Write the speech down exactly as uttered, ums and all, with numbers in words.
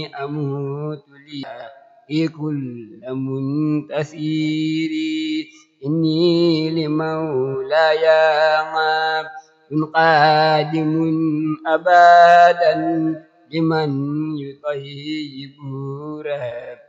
أموت لي كل منتسير إني لمولاي عبد قادم أبدا لمن يطيب رب